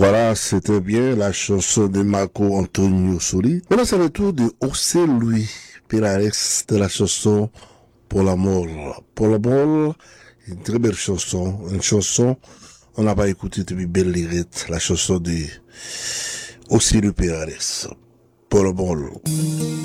Voilà, c'était bien la chanson de Marco Antonio Soli. Maintenant, c'est le tour de José Luis Perales de la chanson Pour l'amour. Pour l'amour, une très belle chanson. Une chanson, on n'a pas écouté depuis Belle Lirette, la chanson de José Luis Perales. Pour l'amour.